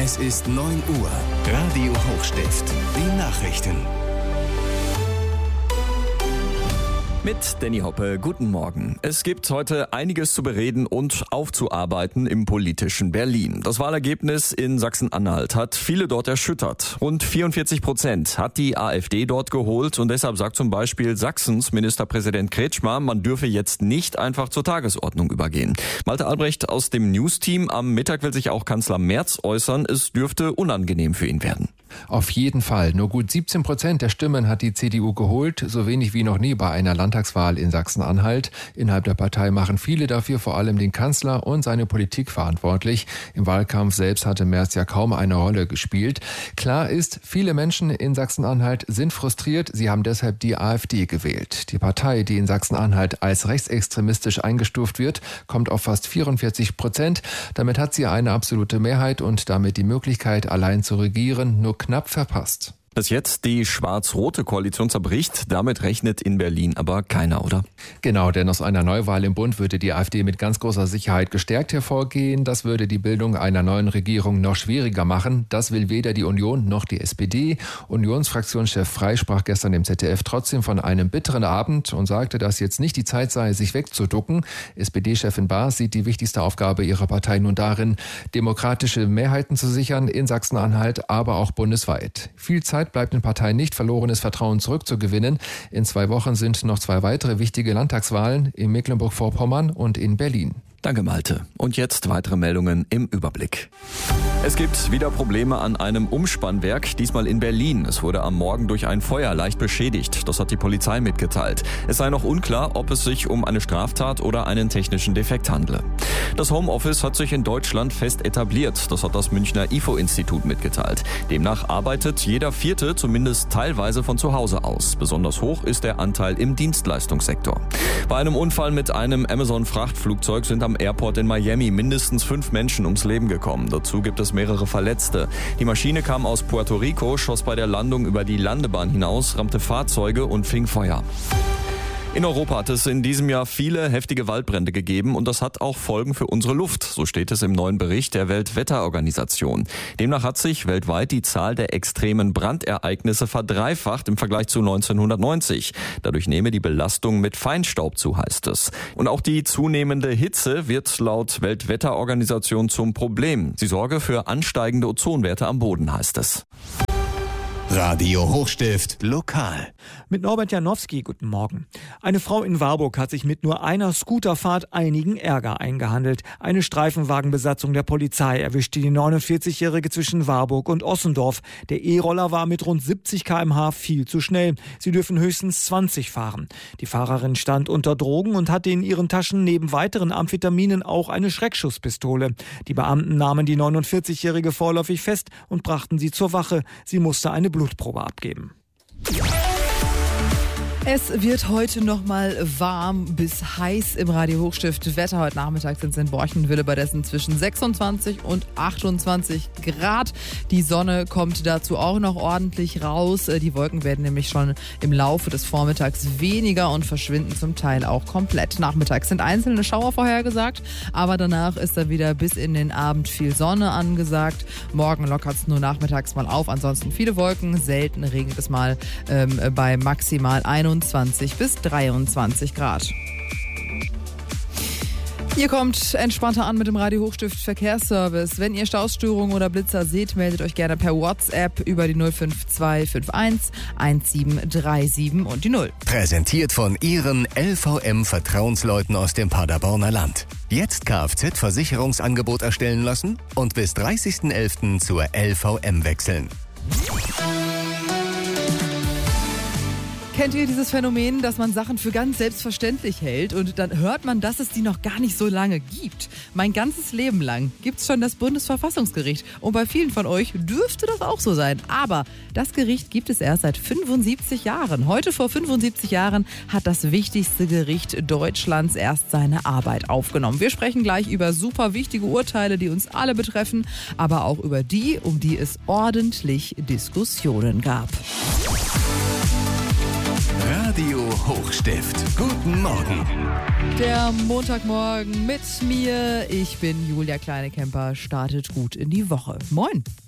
Es ist 9 Uhr. Radio Hochstift. Die Nachrichten. Mit Danny Hoppe, guten Morgen. Es gibt heute einiges zu bereden und aufzuarbeiten im politischen Berlin. Das Wahlergebnis in Sachsen-Anhalt hat viele dort erschüttert. Rund 44% hat die AfD dort geholt und deshalb sagt zum Beispiel Sachsens Ministerpräsident Kretschmer, man dürfe jetzt nicht einfach zur Tagesordnung übergehen. Malte Albrecht aus dem News-Team. Am Mittag will sich auch Kanzler Merz äußern. Es dürfte unangenehm für ihn werden. Auf jeden Fall. Nur gut 17% der Stimmen hat die CDU geholt, so wenig wie noch nie bei einer Landtagswahl in Sachsen-Anhalt. Innerhalb der Partei machen viele dafür vor allem den Kanzler und seine Politik verantwortlich. Im Wahlkampf selbst hatte Merz ja kaum eine Rolle gespielt. Klar ist, viele Menschen in Sachsen-Anhalt sind frustriert. Sie haben deshalb die AfD gewählt. Die Partei, die in Sachsen-Anhalt als rechtsextremistisch eingestuft wird, kommt auf fast 44%. Damit hat sie eine absolute Mehrheit und damit die Möglichkeit, allein zu regieren, nur knapp verpasst. Dass jetzt die schwarz-rote Koalition zerbricht, damit rechnet in Berlin aber keiner, oder? Genau, denn aus einer Neuwahl im Bund würde die AfD mit ganz großer Sicherheit gestärkt hervorgehen. Das würde die Bildung einer neuen Regierung noch schwieriger machen. Das will weder die Union noch die SPD. Unionsfraktionschef Frey sprach gestern im ZDF trotzdem von einem bitteren Abend und sagte, dass jetzt nicht die Zeit sei, sich wegzuducken. SPD-Chefin Baas sieht die wichtigste Aufgabe ihrer Partei nun darin, demokratische Mehrheiten zu sichern in Sachsen-Anhalt, aber auch bundesweit. Viel Zeit bleibt den Parteien nicht, verlorenes Vertrauen zurückzugewinnen. In 2 Wochen sind noch 2 weitere wichtige Landtagswahlen in Mecklenburg-Vorpommern und in Berlin. Danke, Malte. Und jetzt weitere Meldungen im Überblick. Es gibt wieder Probleme an einem Umspannwerk, diesmal in Berlin. Es wurde am Morgen durch ein Feuer leicht beschädigt. Das hat die Polizei mitgeteilt. Es sei noch unklar, ob es sich um eine Straftat oder einen technischen Defekt handle. Das Homeoffice hat sich in Deutschland fest etabliert. Das hat das Münchner IFO-Institut mitgeteilt. Demnach arbeitet jeder Vierte zumindest teilweise von zu Hause aus. Besonders hoch ist der Anteil im Dienstleistungssektor. Bei einem Unfall mit einem Amazon-Frachtflugzeug sind am Airport in Miami mindestens 5 Menschen ums Leben gekommen. Dazu gibt es mehrere Verletzte. Die Maschine kam aus Puerto Rico, schoss bei der Landung über die Landebahn hinaus, rammte Fahrzeuge und fing Feuer. In Europa hat es in diesem Jahr viele heftige Waldbrände gegeben und das hat auch Folgen für unsere Luft. So steht es im neuen Bericht der Weltwetterorganisation. Demnach hat sich weltweit die Zahl der extremen Brandereignisse verdreifacht im Vergleich zu 1990. Dadurch nehme die Belastung mit Feinstaub zu, heißt es. Und auch die zunehmende Hitze wird laut Weltwetterorganisation zum Problem. Sie sorge für ansteigende Ozonwerte am Boden, heißt es. Radio Hochstift lokal. Mit Norbert Janowski, guten Morgen. Eine Frau in Warburg hat sich mit nur einer Scooterfahrt einigen Ärger eingehandelt. Eine Streifenwagenbesatzung der Polizei erwischte die 49-Jährige zwischen Warburg und Ossendorf. Der E-Roller war mit rund 70 km/h viel zu schnell. Sie dürfen höchstens 20 fahren. Die Fahrerin stand unter Drogen und hatte in ihren Taschen neben weiteren Amphetaminen auch eine Schreckschusspistole. Die Beamten nahmen die 49-Jährige vorläufig fest und brachten sie zur Wache. Sie musste eine Blutprobe abgeben. Es wird heute noch mal warm bis heiß im Radio Hochstift. Wetter heute Nachmittag sind es in Borchen und Willebadessen zwischen 26 und 28 Grad. Die Sonne kommt dazu auch noch ordentlich raus. Die Wolken werden nämlich schon im Laufe des Vormittags weniger und verschwinden zum Teil auch komplett. Nachmittags sind einzelne Schauer vorhergesagt, aber danach ist dann wieder bis in den Abend viel Sonne angesagt. Morgen lockert es nur nachmittags mal auf, ansonsten viele Wolken. Selten regnet es mal bei maximal 21 bis 23 Grad. Ihr kommt entspannter an mit dem Radio Hochstift Verkehrsservice. Wenn ihr Stausstörungen oder Blitzer seht, meldet euch gerne per WhatsApp über die 05251 1737 und die 0. Präsentiert von Ihren LVM-Vertrauensleuten aus dem Paderborner Land. Jetzt Kfz-Versicherungsangebot erstellen lassen und bis 30.11. zur LVM wechseln. Kennt ihr dieses Phänomen, dass man Sachen für ganz selbstverständlich hält und dann hört man, dass es die noch gar nicht so lange gibt? Mein ganzes Leben lang gibt es schon das Bundesverfassungsgericht und bei vielen von euch dürfte das auch so sein. Aber das Gericht gibt es erst seit 75 Jahren. Heute vor 75 Jahren hat das wichtigste Gericht Deutschlands erst seine Arbeit aufgenommen. Wir sprechen gleich über super wichtige Urteile, die uns alle betreffen, aber auch über die, um die es ordentlich Diskussionen gab. Radio Hochstift. Guten Morgen. Der Montagmorgen mit mir. Ich bin Julia Kleinekemper. Startet gut in die Woche. Moin.